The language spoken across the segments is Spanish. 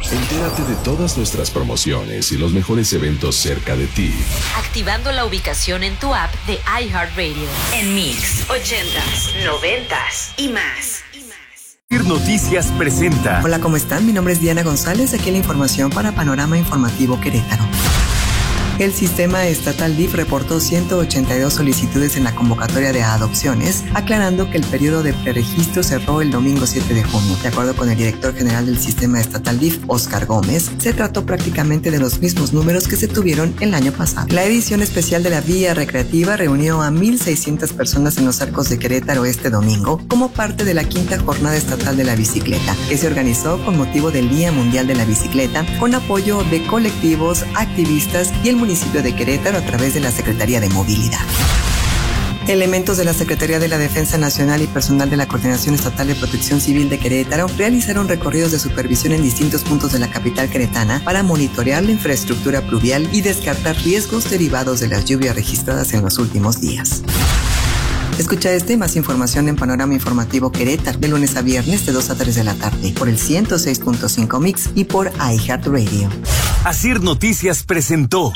Entérate de todas nuestras promociones y los mejores eventos cerca de ti. Activando la ubicación en tu app de iHeartRadio. En Mix, 80s, 90s y más. Noticias presenta. Hola, ¿cómo están? Mi nombre es Diana González. Aquí la información para Panorama Informativo Querétaro. El sistema estatal DIF reportó 182 solicitudes en la convocatoria de adopciones, aclarando que el periodo de preregistro cerró el domingo 7 de junio. De acuerdo con el director general del sistema estatal DIF, Oscar Gómez, se trató prácticamente de los mismos números que se tuvieron el año pasado. La edición especial de la Vía Recreativa reunió a 1,600 personas en los Arcos de Querétaro este domingo como parte de la 5ª Jornada Estatal de la Bicicleta, que se organizó con motivo del Día Mundial de la Bicicleta, con apoyo de colectivos, activistas y el municipio de Querétaro a través de la Secretaría de Movilidad. Elementos de la Secretaría de la Defensa Nacional y personal de la Coordinación Estatal de Protección Civil de Querétaro realizaron recorridos de supervisión en distintos puntos de la capital queretana para monitorear la infraestructura pluvial y descartar riesgos derivados de las lluvias registradas en los últimos días. Escucha más información en Panorama Informativo Querétaro, de lunes a viernes de 2 a 3 de la tarde, por el 106.5 Mix y por iHeartRadio. Asir Noticias presentó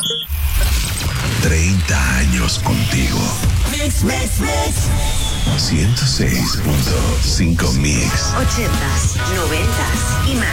30 años contigo. 106.5 Mix. 80s, 90s y más.